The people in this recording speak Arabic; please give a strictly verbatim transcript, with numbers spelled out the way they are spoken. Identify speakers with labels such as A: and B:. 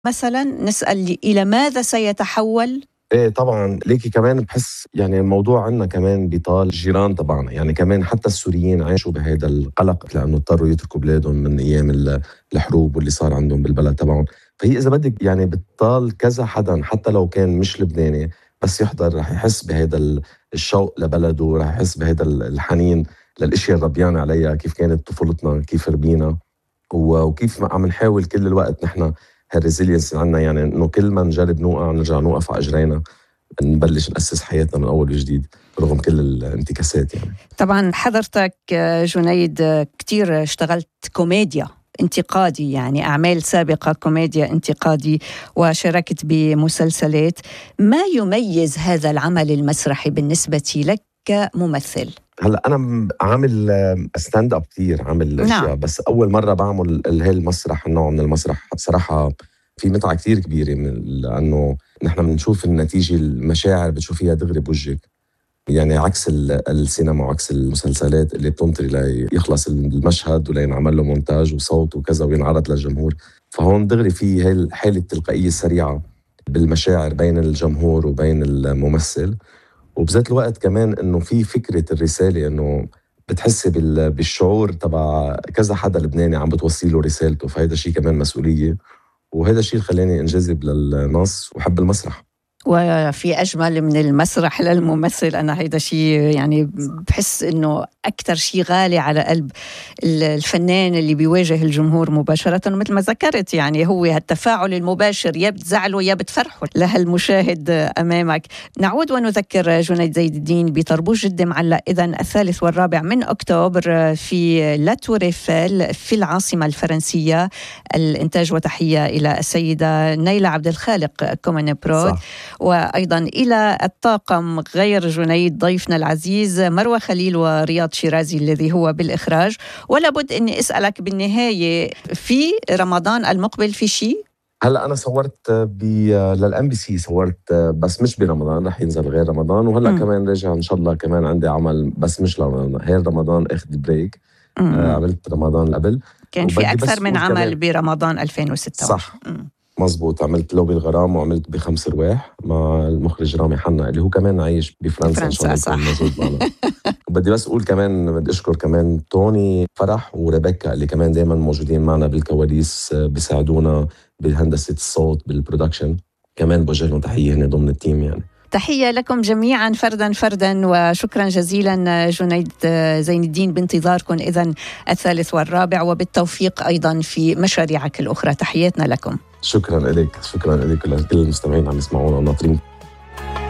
A: مثلا نسأل إلى ماذا سيتحول؟
B: ايه طبعا ليكي كمان بحس يعني الموضوع عندنا كمان بيطال الجيران تبعنا، يعني كمان حتى السوريين عاشوا بهذا القلق لانه اضطروا يتركوا بلادهم من ايام الحروب واللي صار عندهم بالبلد تبعهم. فهي اذا بدك يعني بتطال كذا حدا حتى لو كان مش لبناني، بس يحضر رح يحس بهذا الشوق لبلده، رح يحس بهذا الحنين للاشياء اللي ربيان عليها، كيف كانت طفولتنا، كيف ربينا وكيف عم نحاول كل الوقت نحن هالريزيلينس عندنا، يعني انه كل ما نجرب نوقع نرجع نوقف على اجرينا، نبلش نأسس حياتنا من اول وجديد رغم كل الانتكاسات. يعني
A: طبعا حضرتك جنيد كتير اشتغلت كوميديا انتقادي، يعني أعمال سابقة كوميديا انتقادي، وشاركت بمسلسلات. ما يميز هذا العمل المسرحي بالنسبة لك كممثل؟
B: هلا انا عامل ستاند اب كثير، عامل اشياء نعم. بس اول مره بعمل هاي المسرح، النوع من المسرح صراحه في متعه كثير كبيره، من لانه نحن بنشوف النتيجه، المشاعر بتشوفيها دغري بوجهك، يعني عكس السينما وعكس المسلسلات اللي بتنطري ليخلص المشهد ولينعمل له مونتاج وصوت وكذا وينعرض للجمهور. فهون دغري في هاي الحاله التلقائيه السريعه بالمشاعر بين الجمهور وبين الممثل، وبذات الوقت كمان انه في فكره الرساله، انه بتحسي بالشعور تبع كذا حدا لبناني عم بتوصي له رسالته، فهذا شيء كمان مسؤوليه، وهذا الشيء اللي خلاني انجذب للنص وحب المسرح.
A: وفي أجمل من المسرح للممثل، أنا هيدا شيء يعني بحس إنه أكتر شيء غالي على قلب الفنان اللي بيواجه الجمهور مباشرة، مثل ما ذكرت يعني هو التفاعل المباشر، يا بتزعله يا بتفرحه لهالمشاهد أمامك. نعود ونذكر جنيد زين الدين بطربوش جدة معلق إذن الثالث والرابع من أكتوبر في لا تور إيفل في العاصمة الفرنسية. الإنتاج وتحية إلى السيدة نيلة عبد الخالق كومن برود، وأيضا إلى الطاقم غير جنيد ضيفنا العزيز مروى خليل ورياض شيرازي الذي هو بالإخراج. ولا بد أني أسألك بالنهاية، في رمضان المقبل في شيء؟
B: هلا أنا صورت للأم بي سي، صورت بس مش برمضان، رح ينزل غير رمضان، وهلا م. كمان رجع إن شاء الله كمان عندي عمل بس مش لرمضان، غير رمضان أخذ بريك. آه عملت رمضان قبل،
A: كان في أكثر من عمل برمضان ألفين وستة عشر.
B: صح م. مزبوط، عملت لوبي الغرام وعملت بخمس رواح مع المخرج رامي حنا اللي هو كمان عايش بفرنسا إن شاء الله موجود معنا. وبدي بس أقول كمان بدي أشكر كمان توني فرح وريبيكا اللي كمان دايما موجودين معنا بالكواليس، بيساعدونا بهندسة الصوت بالبرودكشن، كمان بوجه لهم تحية هنا ضمن التيم. يعني
A: تحية لكم جميعا فردا فردا، وشكرا جزيلا جنيد زين الدين، بانتظاركم إذن الثالث والرابع، وبالتوفيق أيضا في مشاريعك الأخرى. تحياتنا لكم.
B: شكرا لك، شكرا لك، كل المستمعين عم يسمعونا وناطرين